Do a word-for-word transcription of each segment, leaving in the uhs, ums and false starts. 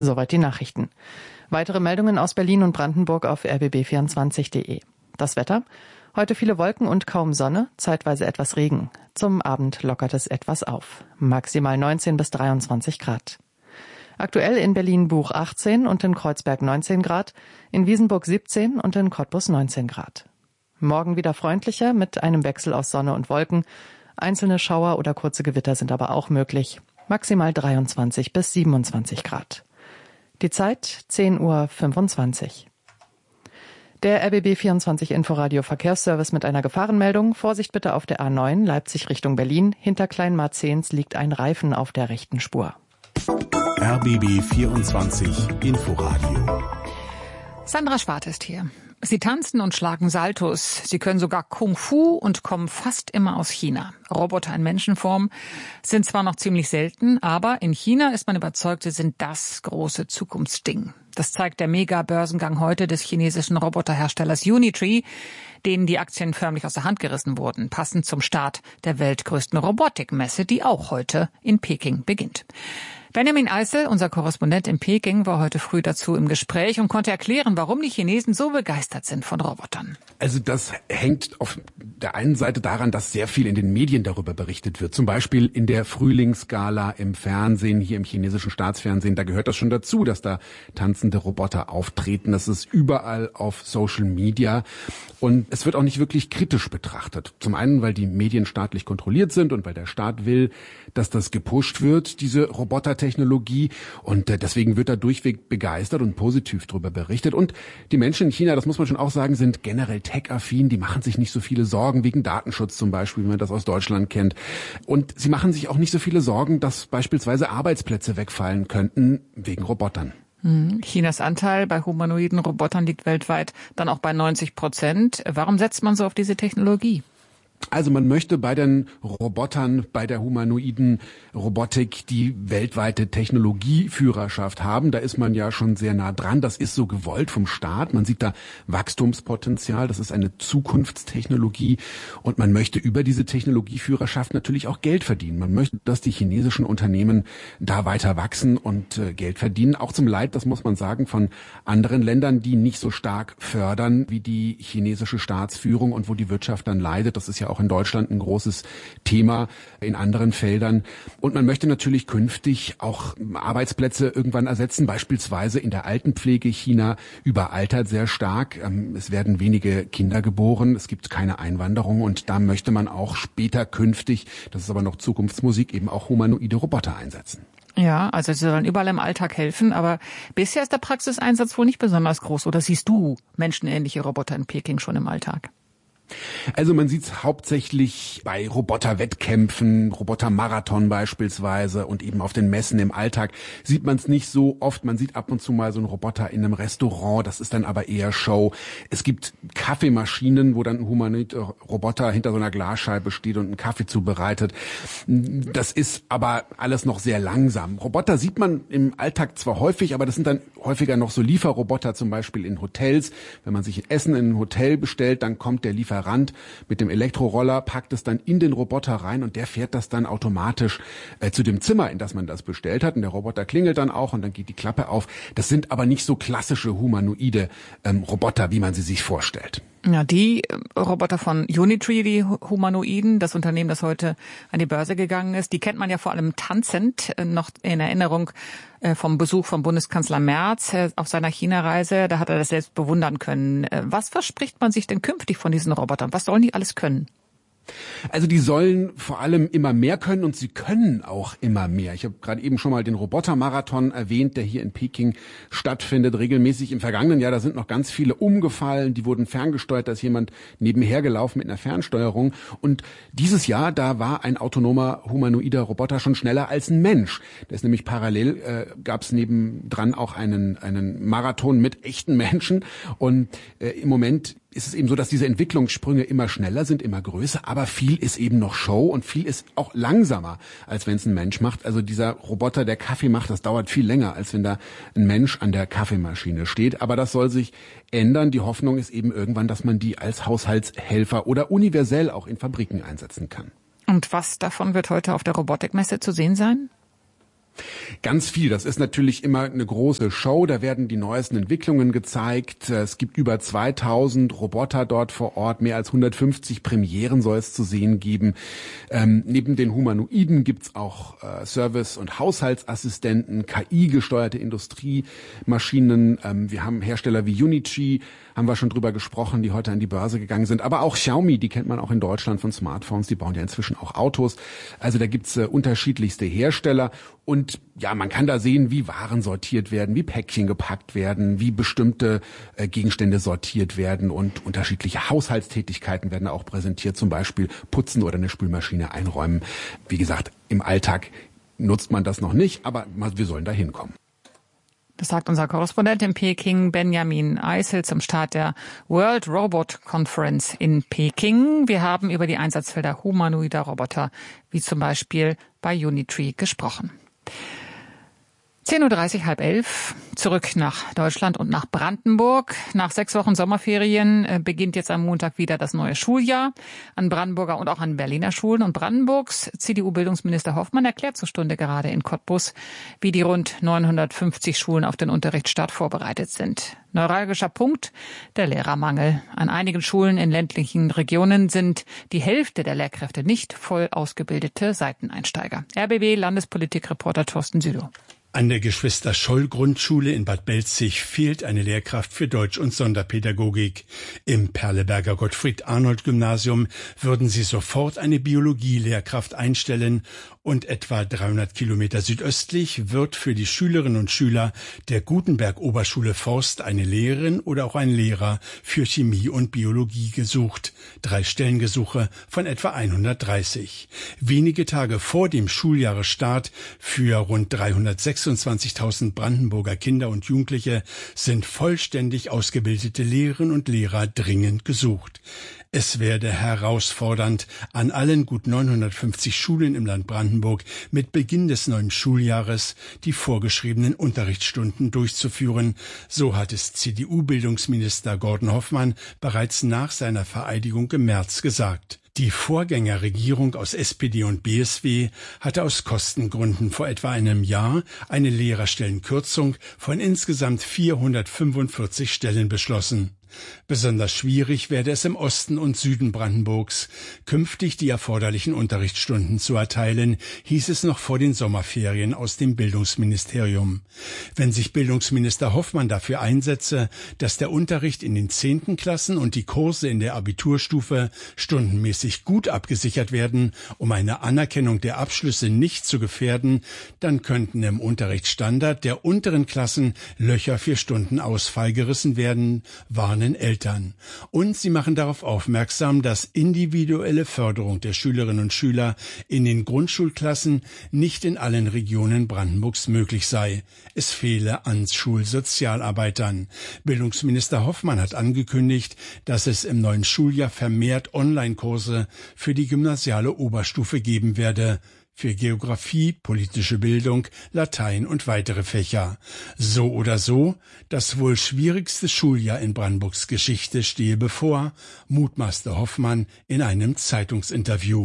Soweit die Nachrichten. Weitere Meldungen aus Berlin und Brandenburg auf r b b vierundzwanzig punkt de. Das Wetter? Heute viele Wolken und kaum Sonne, zeitweise etwas Regen. Zum Abend lockert es etwas auf. Maximal neunzehn bis dreiundzwanzig Grad. Aktuell in Berlin-Buch achtzehn und in Kreuzberg neunzehn Grad, in Wiesenburg siebzehn und in Cottbus neunzehn Grad. Morgen wieder freundlicher mit einem Wechsel aus Sonne und Wolken. Einzelne Schauer oder kurze Gewitter sind aber auch möglich. Maximal dreiundzwanzig bis siebenundzwanzig Grad. Die Zeit zehn Uhr fünfundzwanzig. Der R B B vierundzwanzig Inforadio Verkehrsservice mit einer Gefahrenmeldung. Vorsicht bitte auf der A neun, Leipzig Richtung Berlin. Hinter Kleinmarzehns liegt ein Reifen auf der rechten Spur. R B B vierundzwanzig Inforadio. Sandra Schwarz ist hier. Sie tanzen und schlagen Saltos. Sie können sogar Kung Fu und kommen fast immer aus China. Roboter in Menschenform sind zwar noch ziemlich selten, aber in China ist man überzeugt, sie sind das große Zukunftsding. Das zeigt der Mega-Börsengang heute des chinesischen Roboterherstellers Unitree, denen die Aktien förmlich aus der Hand gerissen wurden, passend zum Start der weltgrößten Robotikmesse, die auch heute in Peking beginnt. Benjamin Eisel, unser Korrespondent in Peking, war heute früh dazu im Gespräch und konnte erklären, warum die Chinesen so begeistert sind von Robotern. Also das hängt auf der einen Seite daran, dass sehr viel in den Medien darüber berichtet wird. Zum Beispiel in der Frühlingsgala im Fernsehen, hier im chinesischen Staatsfernsehen. Da gehört das schon dazu, dass da tanzende Roboter auftreten. Das ist überall auf Social Media. Und es wird auch nicht wirklich kritisch betrachtet. Zum einen, weil die Medien staatlich kontrolliert sind und weil der Staat will, dass das gepusht wird, diese Robotertechnologie. Und deswegen wird da durchweg begeistert und positiv darüber berichtet. Und die Menschen in China, das muss man schon auch sagen, sind generell tech-affin. Die machen sich nicht so viele Sorgen wegen Datenschutz zum Beispiel, wie man das aus Deutschland kennt. Und sie machen sich auch nicht so viele Sorgen, dass beispielsweise Arbeitsplätze wegfallen könnten wegen Robotern. Chinas Anteil bei humanoiden Robotern liegt weltweit dann auch bei neunzig Prozent. Warum setzt man so auf diese Technologie? Also man möchte bei den Robotern, bei der humanoiden Robotik die weltweite Technologieführerschaft haben. Da ist man ja schon sehr nah dran. Das ist so gewollt vom Staat. Man sieht da Wachstumspotenzial. Das ist eine Zukunftstechnologie. Und man möchte über diese Technologieführerschaft natürlich auch Geld verdienen. Man möchte, dass die chinesischen Unternehmen da weiter wachsen und äh, Geld verdienen. Auch zum Leid, das muss man sagen, von anderen Ländern, die nicht so stark fördern wie die chinesische Staatsführung und wo die Wirtschaft dann leidet. Das ist ja auch in Deutschland ein großes Thema, in anderen Feldern. Und man möchte natürlich künftig auch Arbeitsplätze irgendwann ersetzen, beispielsweise in der Altenpflege. China überaltert sehr stark. Es werden wenige Kinder geboren, es gibt keine Einwanderung und da möchte man auch später künftig, das ist aber noch Zukunftsmusik, eben auch humanoide Roboter einsetzen. Ja, also sie sollen überall im Alltag helfen, aber bisher ist der Praxiseinsatz wohl nicht besonders groß. Oder siehst du menschenähnliche Roboter in Peking schon im Alltag? Also man sieht es hauptsächlich bei Roboterwettkämpfen, Robotermarathon beispielsweise und eben auf den Messen im Alltag sieht man es nicht so oft. Man sieht ab und zu mal so einen Roboter in einem Restaurant, das ist dann aber eher Show. Es gibt Kaffeemaschinen, wo dann ein humanoider Roboter hinter so einer Glasscheibe steht und einen Kaffee zubereitet. Das ist aber alles noch sehr langsam. Roboter sieht man im Alltag zwar häufig, aber das sind dann häufiger noch so Lieferroboter, zum Beispiel in Hotels. Wenn man sich Essen in ein Hotel bestellt, dann kommt der Lieferant mit dem Elektroroller, packt es dann in den Roboter rein und der fährt das dann automatisch äh, zu dem Zimmer, in das man das bestellt hat. Und der Roboter klingelt dann auch und dann geht die Klappe auf. Das sind aber nicht so klassische humanoide ähm, Roboter, wie man sie sich vorstellt. Ja, die Roboter von Unitree, die Humanoiden, das Unternehmen, das heute an die Börse gegangen ist, die kennt man ja vor allem tanzend, noch in Erinnerung vom Besuch von Bundeskanzler Merz auf seiner China-Reise. Da hat er das selbst bewundern können. Was verspricht man sich denn künftig von diesen Robotern? Was sollen die alles können? Also die sollen vor allem immer mehr können und sie können auch immer mehr. Ich habe gerade eben schon mal den Robotermarathon erwähnt, der hier in Peking stattfindet, regelmäßig im vergangenen Jahr. Da sind noch ganz viele umgefallen, die wurden ferngesteuert, da ist jemand nebenher gelaufen mit einer Fernsteuerung. Und dieses Jahr, da war ein autonomer humanoider Roboter schon schneller als ein Mensch. Da ist nämlich parallel, äh, gab es nebendran auch einen, einen Marathon mit echten Menschen. Und äh, im Moment ist es eben so, dass diese Entwicklungssprünge immer schneller sind, immer größer, aber viel ist eben noch Show und viel ist auch langsamer, als wenn es ein Mensch macht. Also dieser Roboter, der Kaffee macht, das dauert viel länger, als wenn da ein Mensch an der Kaffeemaschine steht. Aber das soll sich ändern. Die Hoffnung ist eben irgendwann, dass man die als Haushaltshelfer oder universell auch in Fabriken einsetzen kann. Und was davon wird heute auf der Robotikmesse zu sehen sein? Ganz viel. Das ist natürlich immer eine große Show. Da werden die neuesten Entwicklungen gezeigt. Es gibt über zweitausend Roboter dort vor Ort. Mehr als hundertfünfzig Premieren soll es zu sehen geben. Ähm, neben den Humanoiden gibt's auch äh, Service- und Haushaltsassistenten, K I-gesteuerte Industriemaschinen. Ähm, wir haben Hersteller wie Unitree, haben wir schon drüber gesprochen, die heute an die Börse gegangen sind. Aber auch Xiaomi, die kennt man auch in Deutschland von Smartphones. Die bauen ja inzwischen auch Autos. Also da gibt's äh, unterschiedlichste Hersteller. Und ja, man kann da sehen, wie Waren sortiert werden, wie Päckchen gepackt werden, wie bestimmte äh, Gegenstände sortiert werden und unterschiedliche Haushaltstätigkeiten werden auch präsentiert, zum Beispiel putzen oder eine Spülmaschine einräumen. Wie gesagt, im Alltag nutzt man das noch nicht, aber wir sollen da hinkommen. Das sagt unser Korrespondent in Peking, Benjamin Eisel, zum Start der World Robot Conference in Peking. Wir haben über die Einsatzfelder humanoider Roboter, wie zum Beispiel bei Unitree, gesprochen. zehn Uhr dreißig, halb elf, zurück nach Deutschland und nach Brandenburg. Nach sechs Wochen Sommerferien äh, beginnt jetzt am Montag wieder das neue Schuljahr an Brandenburger und auch an Berliner Schulen. Und Brandenburgs C D U-Bildungsminister Hoffmann erklärt zur Stunde gerade in Cottbus, wie die rund neunhundertfünfzig Schulen auf den Unterrichtsstart vorbereitet sind. Neuralgischer Punkt, der Lehrermangel. An einigen Schulen in ländlichen Regionen sind die Hälfte der Lehrkräfte nicht voll ausgebildete Seiteneinsteiger. R B B-Landespolitikreporter Thorsten Südow. An der Geschwister-Scholl-Grundschule in Bad Belzig fehlt eine Lehrkraft für Deutsch- und Sonderpädagogik. Im Perleberger Gottfried-Arnold-Gymnasium würden sie sofort eine Biologie-Lehrkraft einstellen und etwa dreihundert Kilometer südöstlich wird für die Schülerinnen und Schüler der Gutenberg-Oberschule Forst eine Lehrerin oder auch ein Lehrer für Chemie und Biologie gesucht. Drei Stellengesuche von etwa hundertdreißig. Wenige Tage vor dem Schuljahresstart für rund dreihundertsechsundzwanzigtausend Brandenburger Kinder und Jugendliche sind vollständig ausgebildete Lehrerinnen und Lehrer dringend gesucht. Es werde herausfordernd, an allen gut neunhundertfünfzig Schulen im Land Brandenburg mit Beginn des neuen Schuljahres die vorgeschriebenen Unterrichtsstunden durchzuführen. So hat es C D U-Bildungsminister Gordon Hoffmann bereits nach seiner Vereidigung im März gesagt. Die Vorgängerregierung aus S P D und B S W hatte aus Kostengründen vor etwa einem Jahr eine Lehrerstellenkürzung von insgesamt vierhundertfünfundvierzig Stellen beschlossen. Besonders schwierig werde es im Osten und Süden Brandenburgs, künftig die erforderlichen Unterrichtsstunden zu erteilen, hieß es noch vor den Sommerferien aus dem Bildungsministerium. Wenn sich Bildungsminister Hoffmann dafür einsetze, dass der Unterricht in den zehnten Klassen und die Kurse in der Abiturstufe stundenmäßig gut abgesichert werden, um eine Anerkennung der Abschlüsse nicht zu gefährden, dann könnten im Unterrichtsstandard der unteren Klassen Löcher für Stundenausfall gerissen werden, warnen Eltern. Und sie machen darauf aufmerksam, dass individuelle Förderung der Schülerinnen und Schüler in den Grundschulklassen nicht in allen Regionen Brandenburgs möglich sei. Es fehle an Schulsozialarbeitern. Bildungsminister Hoffmann hat angekündigt, dass es im neuen Schuljahr vermehrt Online-Kurse für die gymnasiale Oberstufe geben werde. Für Geografie, politische Bildung, Latein und weitere Fächer. So oder so, das wohl schwierigste Schuljahr in Brandenburgs Geschichte stehe bevor, mutmaßte Hoffmann in einem Zeitungsinterview.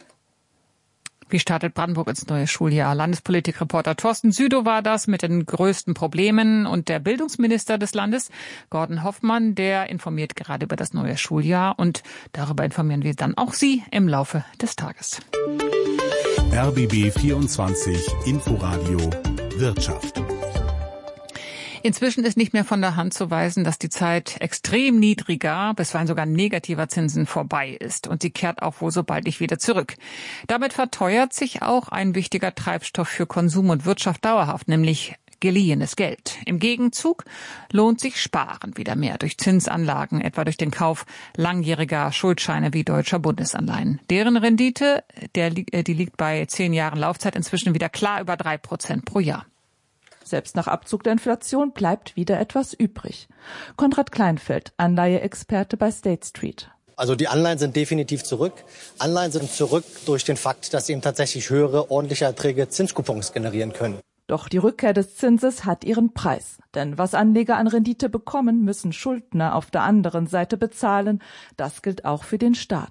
Wie startet Brandenburg ins neue Schuljahr? Landespolitikreporter Thorsten Südow war das mit den größten Problemen. Und der Bildungsminister des Landes, Gordon Hoffmann, der informiert gerade über das neue Schuljahr. Und darüber informieren wir dann auch Sie im Laufe des Tages. R B B vierundzwanzig Inforadio Wirtschaft. Inzwischen ist nicht mehr von der Hand zu weisen, dass die Zeit extrem niedriger, bisweilen sogar negativer Zinsen vorbei ist. Und sie kehrt auch wohl so bald nicht wieder zurück. Damit verteuert sich auch ein wichtiger Treibstoff für Konsum und Wirtschaft dauerhaft, nämlich geliehenes Geld. Im Gegenzug lohnt sich Sparen wieder mehr durch Zinsanlagen, etwa durch den Kauf langjähriger Schuldscheine wie deutscher Bundesanleihen. Deren Rendite, der, die liegt bei zehn Jahren Laufzeit inzwischen wieder klar über drei Prozent pro Jahr. Selbst nach Abzug der Inflation bleibt wieder etwas übrig. Konrad Kleinfeld, Anleiheexperte bei State Street. Also die Anleihen sind definitiv zurück. Anleihen sind zurück durch den Fakt, dass sie eben tatsächlich höhere ordentliche Erträge Zinskupons generieren können. Doch die Rückkehr des Zinses hat ihren Preis. Denn was Anleger an Rendite bekommen, müssen Schuldner auf der anderen Seite bezahlen. Das gilt auch für den Staat.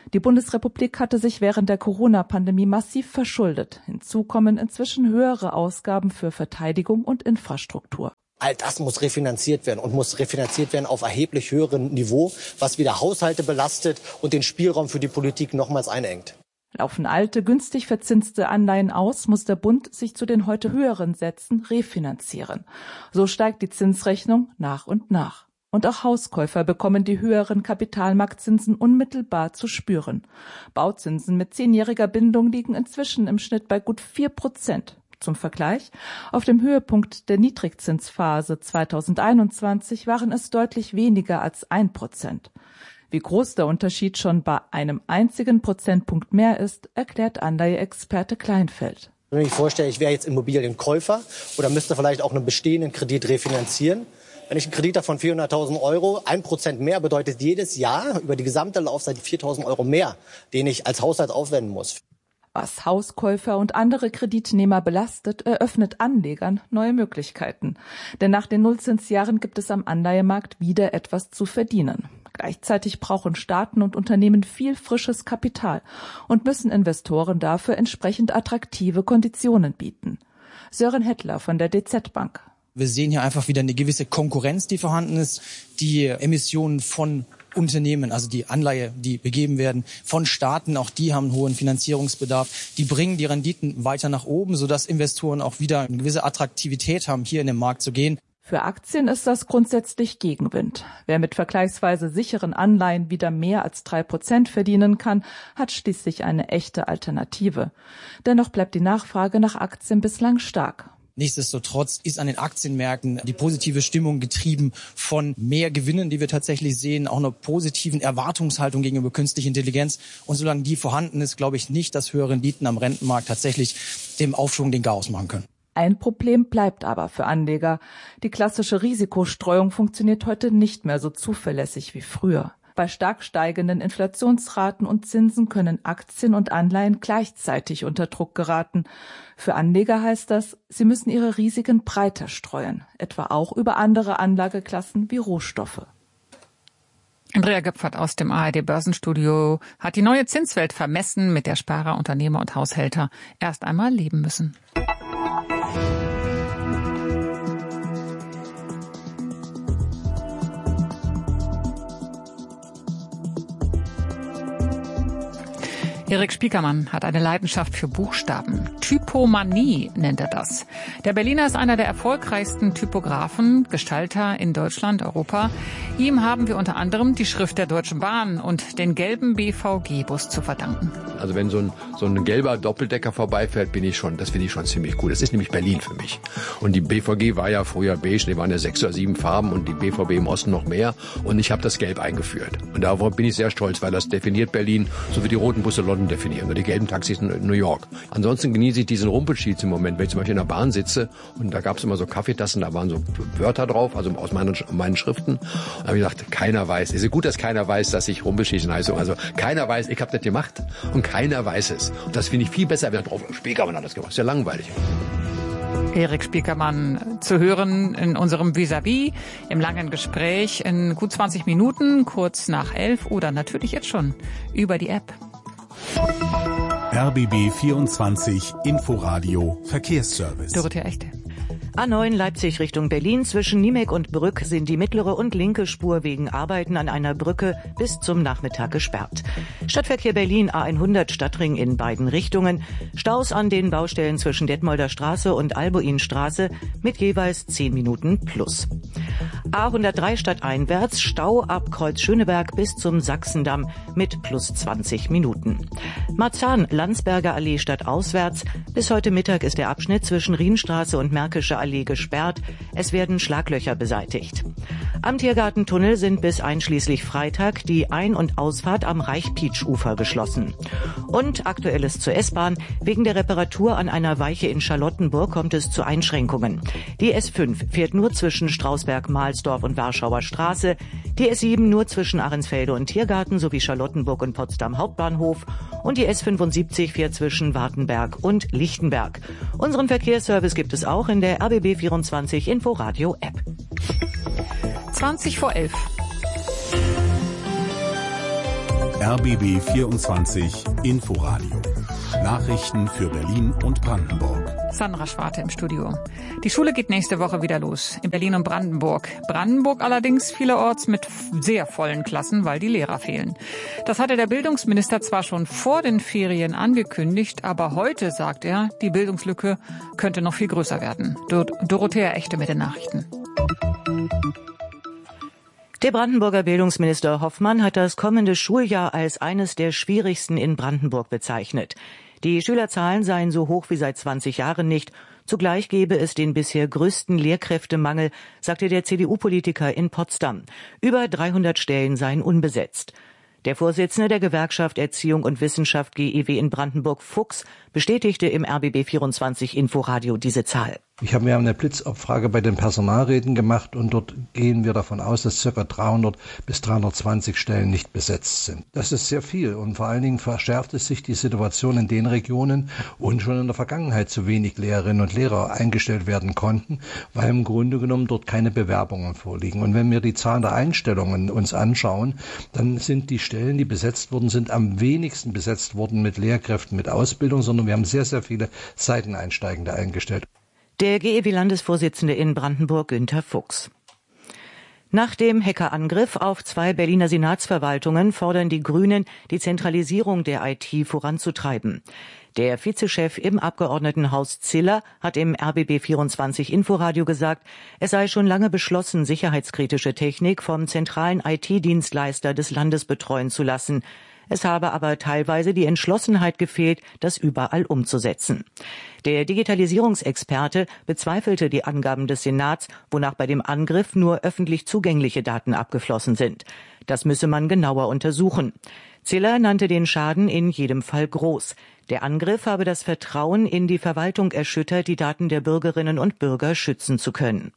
Die Bundesrepublik hatte sich während der Corona-Pandemie massiv verschuldet. Hinzu kommen inzwischen höhere Ausgaben für Verteidigung und Infrastruktur. All das muss refinanziert werden und muss refinanziert werden auf erheblich höherem Niveau, was wieder Haushalte belastet und den Spielraum für die Politik nochmals einengt. Laufen alte, günstig verzinste Anleihen aus, muss der Bund sich zu den heute höheren Sätzen refinanzieren. So steigt die Zinsrechnung nach und nach. Und auch Hauskäufer bekommen die höheren Kapitalmarktzinsen unmittelbar zu spüren. Bauzinsen mit zehnjähriger Bindung liegen inzwischen im Schnitt bei gut vier Prozent. Zum Vergleich, auf dem Höhepunkt der Niedrigzinsphase zweitausendeinundzwanzig waren es deutlich weniger als ein Prozent. Wie groß der Unterschied schon bei einem einzigen Prozentpunkt mehr ist, erklärt Anleiheexperte Kleinfeld. Wenn ich mir vorstelle, ich wäre jetzt Immobilienkäufer oder müsste vielleicht auch einen bestehenden Kredit refinanzieren. Wenn ich einen Kredit habe von vierhunderttausend Euro, ein Prozent mehr bedeutet jedes Jahr über die gesamte Laufzeit viertausend Euro mehr, den ich als Haushalt aufwenden muss. Was Hauskäufer und andere Kreditnehmer belastet, eröffnet Anlegern neue Möglichkeiten. Denn nach den Nullzinsjahren gibt es am Anleihemarkt wieder etwas zu verdienen. Gleichzeitig brauchen Staaten und Unternehmen viel frisches Kapital und müssen Investoren dafür entsprechend attraktive Konditionen bieten. Sören Hettler von der D Z Bank. Wir sehen hier einfach wieder eine gewisse Konkurrenz, die vorhanden ist. Die Emissionen von Unternehmen, also die Anleihe, die begeben werden, von Staaten, auch die haben einen hohen Finanzierungsbedarf. Die bringen die Renditen weiter nach oben, sodass Investoren auch wieder eine gewisse Attraktivität haben, hier in den Markt zu gehen. Für Aktien ist das grundsätzlich Gegenwind. Wer mit vergleichsweise sicheren Anleihen wieder mehr als drei Prozent verdienen kann, hat schließlich eine echte Alternative. Dennoch bleibt die Nachfrage nach Aktien bislang stark. Nichtsdestotrotz ist an den Aktienmärkten die positive Stimmung getrieben von mehr Gewinnen, die wir tatsächlich sehen, auch einer positiven Erwartungshaltung gegenüber künstlicher Intelligenz. Und solange die vorhanden ist, glaube ich nicht, dass höhere Renditen am Rentenmarkt tatsächlich dem Aufschwung den Garaus machen können. Ein Problem bleibt aber für Anleger. Die klassische Risikostreuung funktioniert heute nicht mehr so zuverlässig wie früher. Bei stark steigenden Inflationsraten und Zinsen können Aktien und Anleihen gleichzeitig unter Druck geraten. Für Anleger heißt das, sie müssen ihre Risiken breiter streuen, etwa auch über andere Anlageklassen wie Rohstoffe. Andrea Göpfert aus dem A R D Börsenstudio hat die neue Zinswelt vermessen, mit der Sparer, Unternehmer und Haushälter erst einmal leben müssen. Erik Spiekermann hat eine Leidenschaft für Buchstaben. Typomanie nennt er das. Der Berliner ist einer der erfolgreichsten Typografen, Gestalter in Deutschland, Europa. Ihm haben wir unter anderem die Schrift der Deutschen Bahn und den gelben B V G-Bus zu verdanken. Also wenn so ein, so ein gelber Doppeldecker vorbeifährt, bin ich schon, das finde ich schon ziemlich cool. Das ist nämlich Berlin für mich. Und die B V G war ja früher beige, die waren ja sechs oder sieben Farben und die B V B im Osten noch mehr. Und ich habe das Gelb eingeführt. Und darauf bin ich sehr stolz, weil das definiert Berlin, so wie die roten Busse London definieren oder die gelben Taxis in New York. Ansonsten genieße ich diesen Rumpelstilz im Moment, wenn ich zum Beispiel in der Bahn sitze und da gab es immer so Kaffeetassen, da waren so Wörter drauf, also aus meinen, meinen Schriften. Und da habe ich gedacht, keiner weiß. Es ist gut, dass keiner weiß, dass ich Rumpelstilz heiße. Also keiner weiß, ich habe das gemacht und keiner weiß es. Und das finde ich viel besser, wenn drauf Spiekermann hat das gemacht. Ist ja langweilig. Erik Spiekermann zu hören in unserem Vis-à-vis im langen Gespräch in gut zwanzig Minuten, kurz nach elf oder natürlich jetzt schon über die App. R B B vierundzwanzig Inforadio Verkehrsservice. Dorothea Echte. A neun Leipzig Richtung Berlin. Zwischen Niemek und Brück sind die mittlere und linke Spur wegen Arbeiten an einer Brücke bis zum Nachmittag gesperrt. Stadtverkehr Berlin A hundert Stadtring in beiden Richtungen. Staus an den Baustellen zwischen Detmolder Straße und Albuinstraße mit jeweils zehn Minuten plus. A hundertdrei stadteinwärts Stau ab Kreuz Schöneberg bis zum Sachsendamm mit plus zwanzig Minuten. Marzahn Landsberger Allee stadtauswärts. Bis heute Mittag ist der Abschnitt zwischen Rienstraße und Märkische Allee gesperrt. Es werden Schlaglöcher beseitigt. Am Tiergartentunnel sind bis einschließlich Freitag die Ein- und Ausfahrt am Reich-Pietsch-Ufer geschlossen. Und Aktuelles zur S-Bahn. Wegen der Reparatur an einer Weiche in Charlottenburg kommt es zu Einschränkungen. Die S fünf fährt nur zwischen Strausberg-Mahlsdorf und Warschauer Straße, die S sieben nur zwischen Ahrensfelde und Tiergarten sowie Charlottenburg und Potsdam Hauptbahnhof und die S fünfundsiebzig fährt zwischen Wartenberg und Lichtenberg. Unseren Verkehrsservice gibt es auch in der R B B vierundzwanzig Inforadio App. zwanzig vor elf. R B B vierundzwanzig Inforadio. Nachrichten für Berlin und Brandenburg. Sandra Schwarte im Studio. Die Schule geht nächste Woche wieder los in Berlin und Brandenburg. Brandenburg allerdings vielerorts mit sehr vollen Klassen, weil die Lehrer fehlen. Das hatte der Bildungsminister zwar schon vor den Ferien angekündigt, aber heute sagt er, die Bildungslücke könnte noch viel größer werden. Dor- Dorothea Echte mit den Nachrichten. Der Brandenburger Bildungsminister Hoffmann hat das kommende Schuljahr als eines der schwierigsten in Brandenburg bezeichnet. Die Schülerzahlen seien so hoch wie seit zwanzig Jahren nicht. Zugleich gebe es den bisher größten Lehrkräftemangel, sagte der C D U-Politiker in Potsdam. Über dreihundert Stellen seien unbesetzt. Der Vorsitzende der Gewerkschaft Erziehung und Wissenschaft G E W in Brandenburg, Fuchs, bestätigte im R B B vierundzwanzig Inforadio diese Zahl. Ich habe mir eine Blitzabfrage bei den Personalräten gemacht und dort gehen wir davon aus, dass ca. dreihundert bis dreihundertzwanzig Stellen nicht besetzt sind. Das ist sehr viel und vor allen Dingen verschärft es sich die Situation in den Regionen, wo schon in der Vergangenheit zu wenig Lehrerinnen und Lehrer eingestellt werden konnten, weil im Grunde genommen dort keine Bewerbungen vorliegen. Und wenn wir die Zahlen der Einstellungen uns anschauen, dann sind die Stellen, die besetzt wurden, sind am wenigsten besetzt worden mit Lehrkräften mit Ausbildung, sondern wir haben sehr, sehr viele Seiteneinsteigende eingestellt. Der G E W-Landesvorsitzende in Brandenburg, Günther Fuchs. Nach dem Hackerangriff auf zwei Berliner Senatsverwaltungen fordern die Grünen, die Zentralisierung der I T voranzutreiben. Der Vizechef im Abgeordnetenhaus Ziller hat im R B B vierundzwanzig Inforadio gesagt, es sei schon lange beschlossen, sicherheitskritische Technik vom zentralen I T-Dienstleister des Landes betreuen zu lassen. Es habe aber teilweise die Entschlossenheit gefehlt, das überall umzusetzen. Der Digitalisierungsexperte bezweifelte die Angaben des Senats, wonach bei dem Angriff nur öffentlich zugängliche Daten abgeflossen sind. Das müsse man genauer untersuchen. Ziller nannte den Schaden in jedem Fall groß. Der Angriff habe das Vertrauen in die Verwaltung erschüttert, die Daten der Bürgerinnen und Bürger schützen zu können.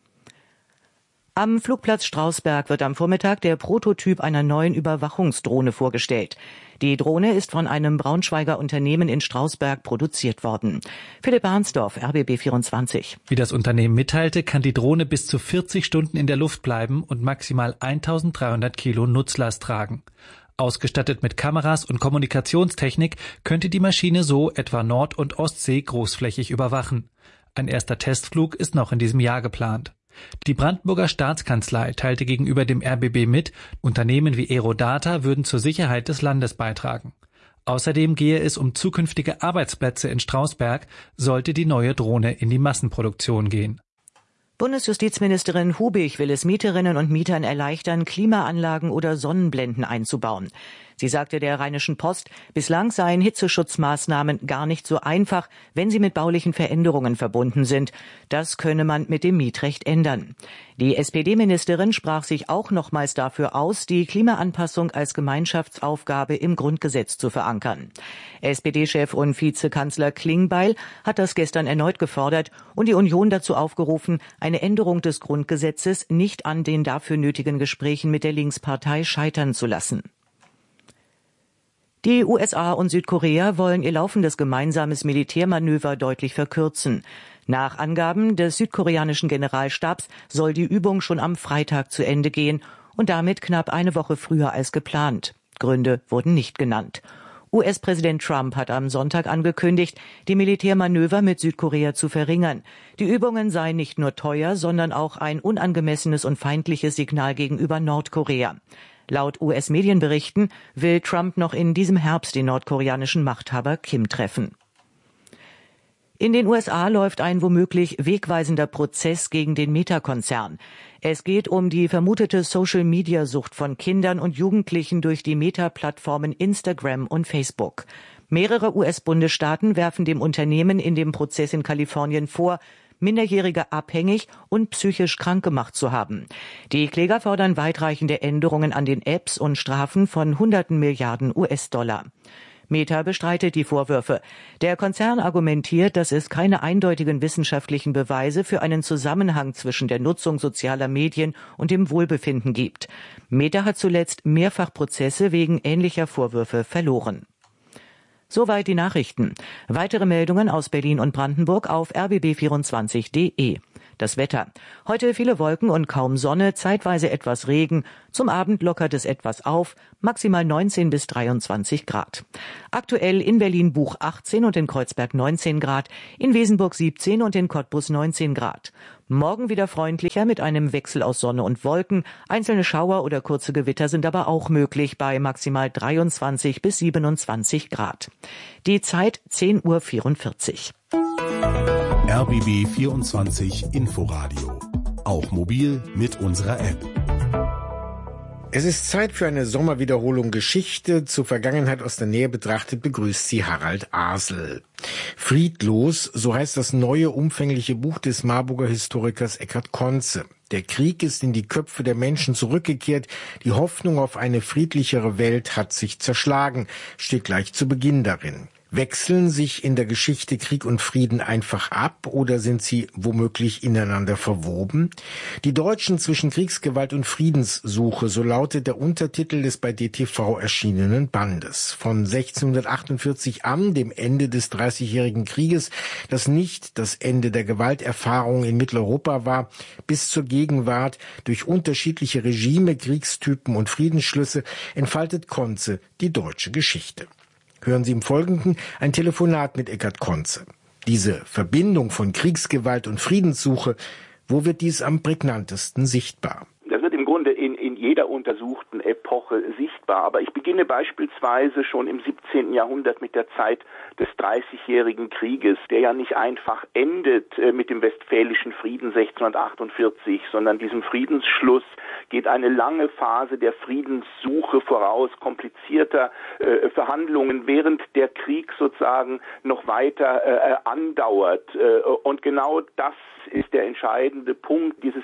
Am Flugplatz Strausberg wird am Vormittag der Prototyp einer neuen Überwachungsdrohne vorgestellt. Die Drohne ist von einem Braunschweiger Unternehmen in Strausberg produziert worden. Philipp Arnsdorf, R B B vierundzwanzig. Wie das Unternehmen mitteilte, kann die Drohne bis zu vierzig Stunden in der Luft bleiben und maximal eintausenddreihundert Kilo Nutzlast tragen. Ausgestattet mit Kameras und Kommunikationstechnik könnte die Maschine so etwa Nord- und Ostsee großflächig überwachen. Ein erster Testflug ist noch in diesem Jahr geplant. Die Brandenburger Staatskanzlei teilte gegenüber dem R B B mit, Unternehmen wie Aerodata würden zur Sicherheit des Landes beitragen. Außerdem gehe es um zukünftige Arbeitsplätze in Strausberg, sollte die neue Drohne in die Massenproduktion gehen. Bundesjustizministerin Hubig will es Mieterinnen und Mietern erleichtern, Klimaanlagen oder Sonnenblenden einzubauen. Sie sagte der Rheinischen Post, bislang seien Hitzeschutzmaßnahmen gar nicht so einfach, wenn sie mit baulichen Veränderungen verbunden sind. Das könne man mit dem Mietrecht ändern. Die S P D-Ministerin sprach sich auch nochmals dafür aus, die Klimaanpassung als Gemeinschaftsaufgabe im Grundgesetz zu verankern. S P D-Chef und Vizekanzler Klingbeil hat das gestern erneut gefordert und die Union dazu aufgerufen, eine Änderung des Grundgesetzes nicht an den dafür nötigen Gesprächen mit der Linkspartei scheitern zu lassen. Die U S A und Südkorea wollen ihr laufendes gemeinsames Militärmanöver deutlich verkürzen. Nach Angaben des südkoreanischen Generalstabs soll die Übung schon am Freitag zu Ende gehen und damit knapp eine Woche früher als geplant. Gründe wurden nicht genannt. U S-Präsident Trump hat am Sonntag angekündigt, die Militärmanöver mit Südkorea zu verringern. Die Übungen seien nicht nur teuer, sondern auch ein unangemessenes und feindliches Signal gegenüber Nordkorea. Laut U S-Medienberichten will Trump noch in diesem Herbst den nordkoreanischen Machthaber Kim treffen. In den U S A läuft ein womöglich wegweisender Prozess gegen den Meta-Konzern. Es geht um die vermutete Social-Media-Sucht von Kindern und Jugendlichen durch die Meta-Plattformen Instagram und Facebook. Mehrere U S-Bundesstaaten werfen dem Unternehmen in dem Prozess in Kalifornien vor, Minderjährige abhängig und psychisch krank gemacht zu haben. Die Kläger fordern weitreichende Änderungen an den Apps und Strafen von hunderten Milliarden U S-Dollar. Meta bestreitet die Vorwürfe. Der Konzern argumentiert, dass es keine eindeutigen wissenschaftlichen Beweise für einen Zusammenhang zwischen der Nutzung sozialer Medien und dem Wohlbefinden gibt. Meta hat zuletzt mehrfach Prozesse wegen ähnlicher Vorwürfe verloren. Soweit die Nachrichten. Weitere Meldungen aus Berlin und Brandenburg auf r b b vierundzwanzig punkt d e. Das Wetter. Heute viele Wolken und kaum Sonne, zeitweise etwas Regen. Zum Abend lockert es etwas auf, maximal neunzehn bis dreiundzwanzig Grad. Aktuell in Berlin-Buch achtzehn und in Kreuzberg neunzehn Grad, in Wesenburg siebzehn und in Cottbus neunzehn Grad. Morgen wieder freundlicher mit einem Wechsel aus Sonne und Wolken. Einzelne Schauer oder kurze Gewitter sind aber auch möglich bei maximal dreiundzwanzig bis siebenundzwanzig Grad. Die Zeit zehn Uhr vierundvierzig. R B B vierundzwanzig Inforadio. Auch mobil mit unserer App. Es ist Zeit für eine Sommerwiederholung Geschichte. Zur Vergangenheit aus der Nähe betrachtet begrüßt sie Harald Asel. Friedlos, so heißt das neue umfängliche Buch des Marburger Historikers Eckhard Conze. Der Krieg ist in die Köpfe der Menschen zurückgekehrt. Die Hoffnung auf eine friedlichere Welt hat sich zerschlagen, steht gleich zu Beginn darin. Wechseln sich in der Geschichte Krieg und Frieden einfach ab oder sind sie womöglich ineinander verwoben? Die Deutschen zwischen Kriegsgewalt und Friedenssuche, so lautet der Untertitel des bei D T V erschienenen Bandes. Von sechzehnhundertachtundvierzig an, dem Ende des Dreißigjährigen Krieges, das nicht das Ende der Gewalterfahrung in Mitteleuropa war, bis zur Gegenwart durch unterschiedliche Regime, Kriegstypen und Friedensschlüsse entfaltet Conze die deutsche Geschichte. Hören Sie im Folgenden ein Telefonat mit Eckhard Conze. Diese Verbindung von Kriegsgewalt und Friedenssuche, wo wird dies am prägnantesten sichtbar? Das wird im Grunde in, in jeder untersuchten Epoche sichtbar. Aber ich beginne beispielsweise schon im siebzehnten Jahrhundert mit der Zeit des Dreißigjährigen Krieges, der ja nicht einfach endet äh, mit dem Westfälischen Frieden sechzehnhundertachtundvierzig, sondern diesem Friedensschluss geht eine lange Phase der Friedenssuche voraus, komplizierter äh, Verhandlungen, während der Krieg sozusagen noch weiter äh, andauert. Äh, und genau das ist der entscheidende Punkt, dieses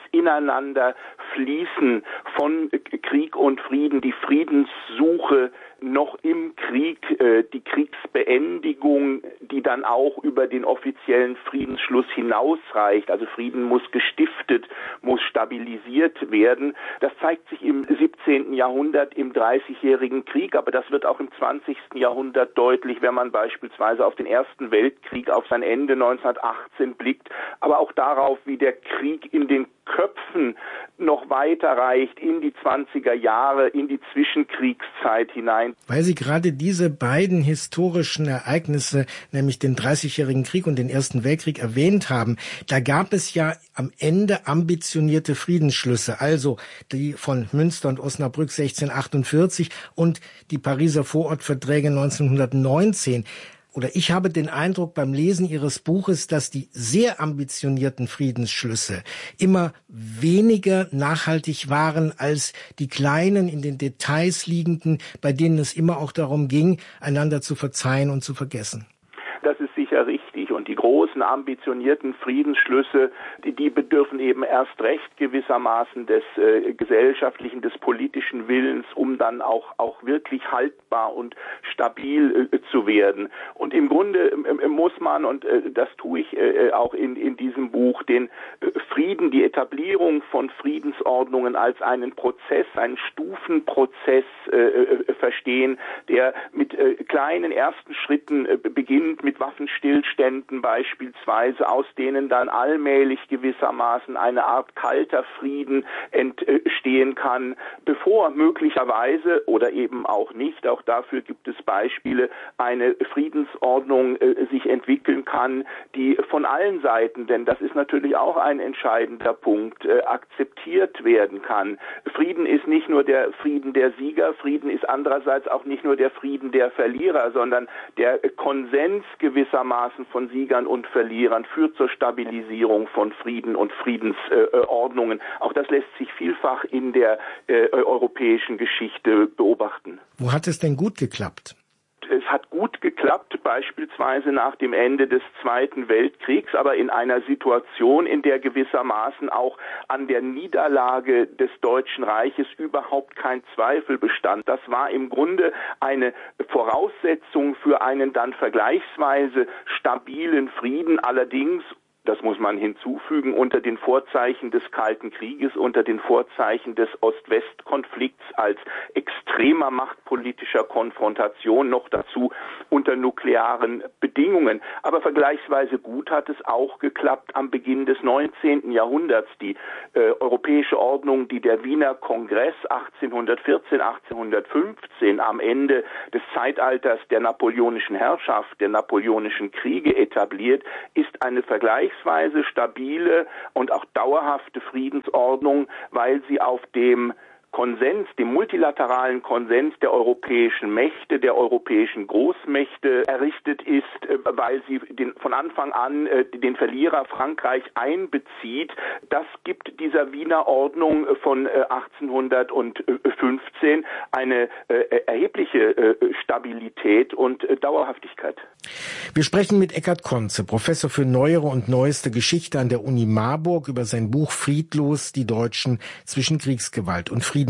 Ineinanderfließen von Krieg und Frieden, die Friedenssuche noch im Krieg, äh, die Kriegsbeendigung, die dann auch über den offiziellen Friedensschluss hinausreicht. Also Frieden muss gestiftet, muss stabilisiert werden. Das zeigt sich im siebzehnten Jahrhundert im Dreißigjährigen Krieg, aber das wird auch im zwanzigsten Jahrhundert deutlich, wenn man beispielsweise auf den Ersten Weltkrieg, auf sein Ende neunzehnhundertachtzehn blickt, aber auch darauf, wie der Krieg in den Köpfen noch weiter reicht in die zwanziger Jahre, in die Zwischenkriegszeit hinein. Weil Sie gerade diese beiden historischen Ereignisse, nämlich den Dreißigjährigen Krieg und den Ersten Weltkrieg erwähnt haben, da gab es ja am Ende ambitionierte Friedensschlüsse, also die von Münster und Osnabrück sechzehnhundertachtundvierzig und die Pariser Vorortverträge neunzehnhundertneunzehn. Oder ich habe den Eindruck beim Lesen Ihres Buches, dass die sehr ambitionierten Friedensschlüsse immer weniger nachhaltig waren als die kleinen, in den Details liegenden, bei denen es immer auch darum ging, einander zu verzeihen und zu vergessen. Das ist sicher richtig. Und die großen, ambitionierten Friedensschlüsse, die, die bedürfen eben erst recht gewissermaßen des äh, gesellschaftlichen, des politischen Willens, um dann auch, auch wirklich haltbar und stabil äh, zu werden. Und im Grunde äh, muss man, und äh, das tue ich äh, auch in, in diesem Buch, den äh, Frieden, die Etablierung von Friedensordnungen als einen Prozess, einen Stufenprozess äh, äh, verstehen, der mit äh, kleinen ersten Schritten äh, beginnt, mit Waffenstillständen beispielsweise, aus denen dann allmählich gewissermaßen eine Art kalter Frieden entstehen kann, bevor möglicherweise oder eben auch nicht, auch dafür gibt es Beispiele, eine Friedensordnung äh, sich entwickeln kann, die von allen Seiten, denn das ist natürlich auch ein entscheidender Punkt, äh, akzeptiert werden kann. Frieden ist nicht nur der Frieden der Sieger, Frieden ist andererseits auch nicht nur der Frieden der Verlierer, sondern der Konsens gewissermaßen von Siegern und Verlierern führt zur Stabilisierung von Frieden und Friedensordnungen. Äh, Auch das lässt sich vielfach in der äh, europäischen Geschichte beobachten. Wo hat es denn gut geklappt? Es hat gut geklappt, beispielsweise nach dem Ende des Zweiten Weltkriegs, aber in einer Situation, in der gewissermaßen auch an der Niederlage des Deutschen Reiches überhaupt kein Zweifel bestand. Das war im Grunde eine Voraussetzung für einen dann vergleichsweise stabilen Frieden, allerdings das muss man hinzufügen, unter den Vorzeichen des Kalten Krieges, unter den Vorzeichen des Ost-West-Konflikts als extremer machtpolitischer Konfrontation, noch dazu unter nuklearen Bedingungen. Aber vergleichsweise gut hat es auch geklappt am Beginn des neunzehnten Jahrhunderts. Die äh, europäische Ordnung, die der Wiener Kongress achtzehnhundertvierzehn, achtzehnhundertfünfzehn am Ende des Zeitalters der napoleonischen Herrschaft, der napoleonischen Kriege etabliert, ist eine vergleichsweise stabile und auch dauerhafte Friedensordnung, weil sie auf dem Konsens, dem multilateralen Konsens der europäischen Mächte, der europäischen Großmächte errichtet ist, weil sie den, von Anfang an den Verlierer Frankreich einbezieht. Das gibt dieser Wiener Ordnung von achtzehnhundertfünfzehn eine erhebliche Stabilität und Dauerhaftigkeit. Wir sprechen mit Eckart Conze, Professor für neuere und neueste Geschichte an der Uni Marburg, über sein Buch Friedlos, die Deutschen zwischen Kriegsgewalt und Friedenssuche.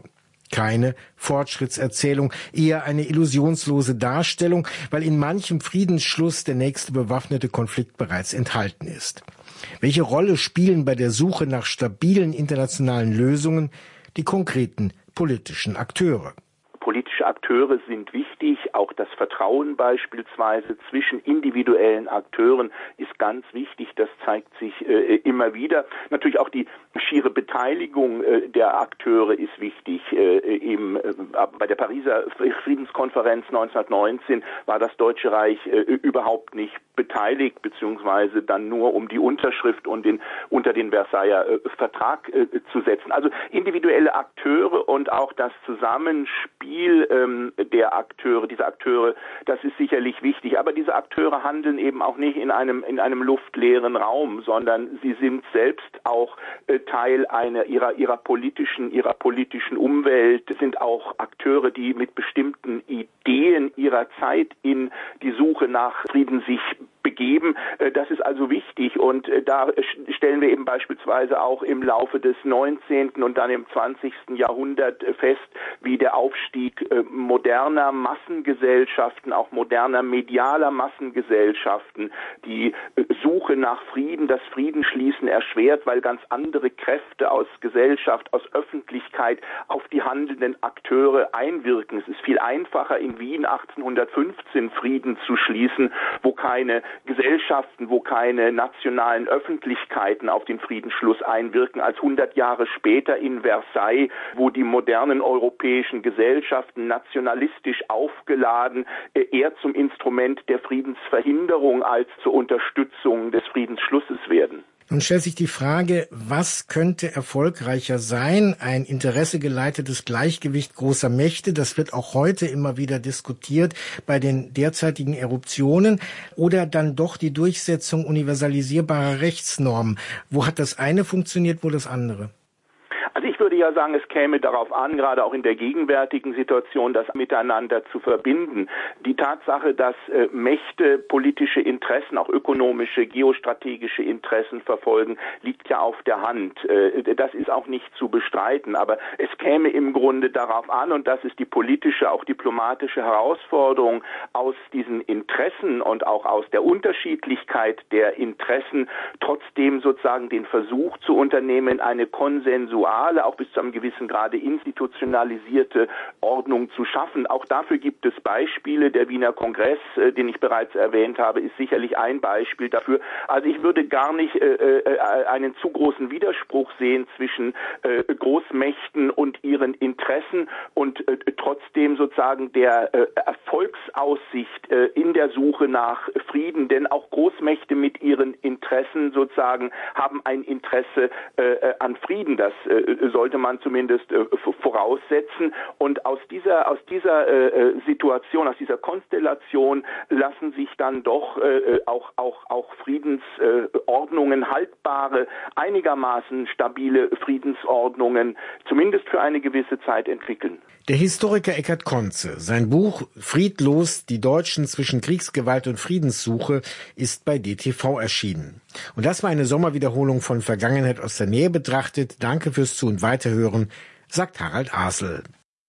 Keine Fortschrittserzählung, eher eine illusionslose Darstellung, weil in manchem Friedensschluss der nächste bewaffnete Konflikt bereits enthalten ist. Welche Rolle spielen bei der Suche nach stabilen internationalen Lösungen die konkreten politischen Akteure? Politische Akteure sind wichtig, auch das Vertrauen beispielsweise zwischen individuellen Akteuren ist ganz wichtig, das zeigt sich äh, immer wieder. Natürlich auch die schiere Beteiligung äh, der Akteure ist wichtig. Äh, eben, äh, bei der Pariser Friedenskonferenz neunzehnhundertneunzehn war das Deutsche Reich äh, überhaupt nicht beteiligt, beziehungsweise dann nur um die Unterschrift und den, unter den Versailler äh, Vertrag äh, zu setzen. Also individuelle Akteure und auch das Zusammenspiel ähm, der Akteure, dieser Akteure, das ist sicherlich wichtig. Aber diese Akteure handeln eben auch nicht in einem in einem luftleeren Raum, sondern sie sind selbst auch äh, Teil einer ihrer ihrer politischen ihrer politischen Umwelt, sind auch Akteure, die mit bestimmten Ideen ihrer Zeit in die Suche nach Frieden sich begeben. Das ist also wichtig und da stellen wir eben beispielsweise auch im Laufe des neunzehnten und dann im zwanzigsten Jahrhundert fest, wie der Aufstieg moderner Massengesellschaften, auch moderner medialer Massengesellschaften, die Suche nach Frieden, das Friedensschließen erschwert, weil ganz andere Kräfte aus Gesellschaft, aus Öffentlichkeit auf die handelnden Akteure einwirken. Es ist viel einfacher, in Wien achtzehnhundertfünfzehn Frieden zu schließen, wo keine Gesellschaften, wo keine nationalen Öffentlichkeiten auf den Friedensschluss einwirken, als hundert Jahre später in Versailles, wo die modernen europäischen Gesellschaften nationalistisch aufgeladen eher zum Instrument der Friedensverhinderung als zur Unterstützung des Friedensschlusses werden. Nun stellt sich die Frage, was könnte erfolgreicher sein? Ein interessegeleitetes Gleichgewicht großer Mächte, das wird auch heute immer wieder diskutiert bei den derzeitigen Eruptionen, oder dann doch die Durchsetzung universalisierbarer Rechtsnormen? Wo hat das eine funktioniert, wo das andere? Also ich würde ja sagen, es käme darauf an, gerade auch in der gegenwärtigen Situation, das miteinander zu verbinden. Die Tatsache, dass äh, Mächte politische Interessen, auch ökonomische, geostrategische Interessen verfolgen, liegt ja auf der Hand. Äh, das ist auch nicht zu bestreiten. Aber es käme im Grunde darauf an, und das ist die politische, auch diplomatische Herausforderung, aus diesen Interessen und auch aus der Unterschiedlichkeit der Interessen trotzdem sozusagen den Versuch zu unternehmen, eine konsensuale, auch bis zu einem gewissen Grade institutionalisierte Ordnung zu schaffen. Auch dafür gibt es Beispiele. Der Wiener Kongress, äh, den ich bereits erwähnt habe, ist sicherlich ein Beispiel dafür. Also ich würde gar nicht äh, äh, einen zu großen Widerspruch sehen zwischen äh, Großmächten und ihren Interessen und äh, trotzdem sozusagen der äh, Erfolgsaussicht äh, in der Suche nach Frieden. Denn auch Großmächte mit ihren Interessen sozusagen haben ein Interesse äh, an Frieden. Das äh, sollte man zumindest äh, voraussetzen. Und aus dieser aus dieser äh, Situation, aus dieser Konstellation lassen sich dann doch äh, auch auch auch Friedensordnungen, äh, haltbare, einigermaßen stabile Friedensordnungen, zumindest für eine gewisse Zeit entwickeln. Der Historiker Eckart Conze, sein Buch Friedlos, die Deutschen zwischen Kriegsgewalt und Friedenssuche ist bei D T V erschienen. Und das war eine Sommerwiederholung von Vergangenheit aus der Nähe betrachtet. Danke fürs Zu- und Weiterhören, sagt Harald Asel.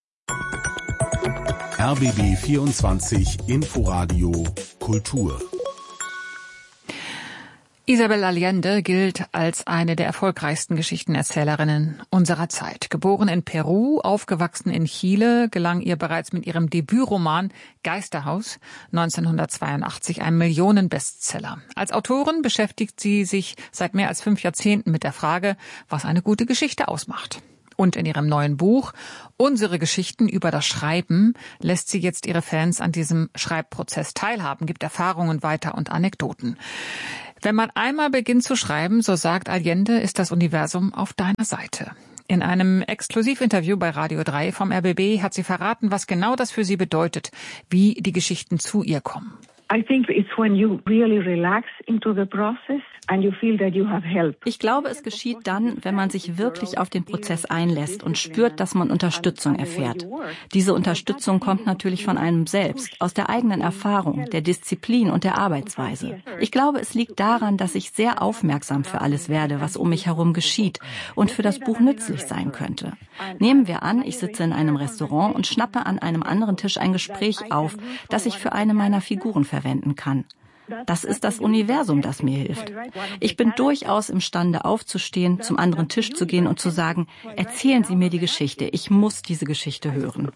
R B B vierundzwanzig Inforadio Kultur. Isabel Allende gilt als eine der erfolgreichsten Geschichtenerzählerinnen unserer Zeit. Geboren in Peru, aufgewachsen in Chile, gelang ihr bereits mit ihrem Debütroman Geisterhaus neunzehnhundertzweiundachtzig ein Millionenbestseller. Als Autorin beschäftigt sie sich seit mehr als fünf Jahrzehnten mit der Frage, was eine gute Geschichte ausmacht. Und in ihrem neuen Buch Unsere Geschichten über das Schreiben lässt sie jetzt ihre Fans an diesem Schreibprozess teilhaben, gibt Erfahrungen weiter und Anekdoten. Wenn man einmal beginnt zu schreiben, so sagt Allende, ist das Universum auf deiner Seite. In einem Exklusivinterview bei Radio drei vom R B B hat sie verraten, was genau das für sie bedeutet, wie die Geschichten zu ihr kommen. I think it's when you really relax into the process and you feel that you have help. Ich glaube, es geschieht dann, wenn man sich wirklich auf den Prozess einlässt und spürt, dass man Unterstützung erfährt. Diese Unterstützung kommt natürlich von einem selbst, aus der eigenen Erfahrung, der Disziplin und der Arbeitsweise. Ich glaube, es liegt daran, dass ich sehr aufmerksam für alles werde, was um mich herum geschieht und für das Buch nützlich sein könnte. Nehmen wir an, ich sitze in einem Restaurant und schnappe an einem anderen Tisch ein Gespräch auf, das ich für eine meiner Figuren verwenden kann. Das ist das Universum, das mir hilft. Ich bin durchaus imstande aufzustehen, zum anderen Tisch zu gehen und zu sagen, erzählen Sie mir die Geschichte, ich muss diese Geschichte hören.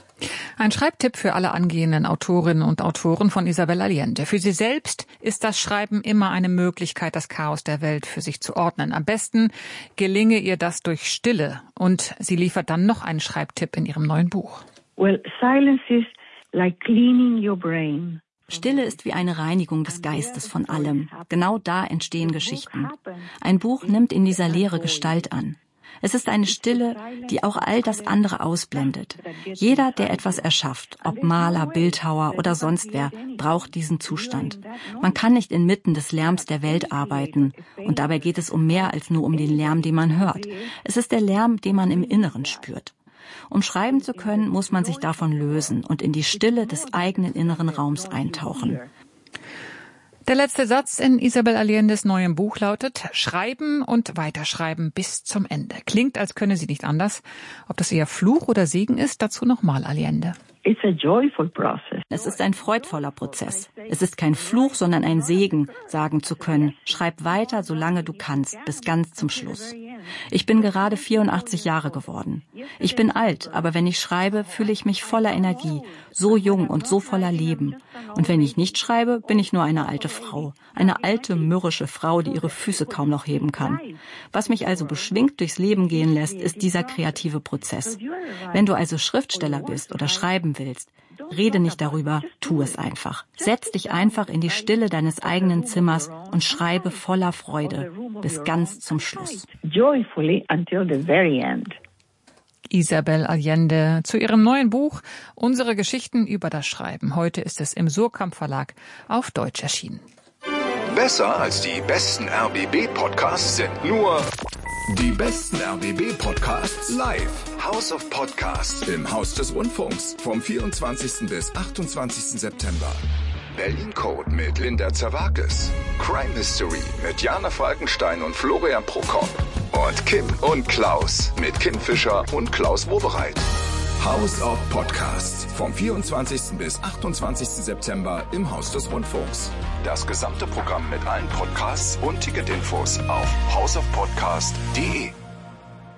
Ein Schreibtipp für alle angehenden Autorinnen und Autoren von Isabel Allende. Für sie selbst ist das Schreiben immer eine Möglichkeit, das Chaos der Welt für sich zu ordnen. Am besten gelinge ihr das durch Stille. Und sie liefert dann noch einen Schreibtipp in ihrem neuen Buch. Well, silence is like cleaning your brain. Stille ist wie eine Reinigung des Geistes von allem. Genau da entstehen Geschichten. Ein Buch nimmt in dieser Leere Gestalt an. Es ist eine Stille, die auch all das andere ausblendet. Jeder, der etwas erschafft, ob Maler, Bildhauer oder sonst wer, braucht diesen Zustand. Man kann nicht inmitten des Lärms der Welt arbeiten. Und dabei geht es um mehr als nur um den Lärm, den man hört. Es ist der Lärm, den man im Inneren spürt. Um schreiben zu können, muss man sich davon lösen und in die Stille des eigenen inneren Raums eintauchen. Der letzte Satz in Isabel Allendes neuem Buch lautet: Schreiben und weiterschreiben bis zum Ende. Klingt, als könne sie nicht anders. Ob das eher Fluch oder Segen ist, dazu nochmal Allende. It's a joyful process. Es ist ein freudvoller Prozess. Es ist kein Fluch, sondern ein Segen, sagen zu können, schreib weiter, solange du kannst, bis ganz zum Schluss. Ich bin gerade vierundachtzig Jahre geworden. Ich bin alt, aber wenn ich schreibe, fühle ich mich voller Energie, so jung und so voller Leben. Und wenn ich nicht schreibe, bin ich nur eine alte Frau. Eine alte, mürrische Frau, die ihre Füße kaum noch heben kann. Was mich also beschwingt durchs Leben gehen lässt, ist dieser kreative Prozess. Wenn du also Schriftsteller bist oder schreiben willst, rede nicht darüber, tu es einfach. Setz dich einfach in die Stille deines eigenen Zimmers und schreibe voller Freude bis ganz zum Schluss. Joyfully until the very end. Isabel Allende zu ihrem neuen Buch Unsere Geschichten über das Schreiben. Heute ist es im Surkamp Verlag auf Deutsch erschienen. Besser als die besten R B B-Podcasts sind nur die besten R B B-Podcasts live. House of Podcasts im Haus des Rundfunks vom vierundzwanzigsten bis achtundzwanzigsten September. Berlin Code mit Linda Zerwakis. Crime Mystery mit Jana Falkenstein und Florian Prokop. Und Kim und Klaus mit Kim Fischer und Klaus Wobereit. House of Podcasts vom vierundzwanzigsten bis achtundzwanzigsten September im Haus des Rundfunks. Das gesamte Programm mit allen Podcasts und Ticketinfos auf house of podcast punkt de.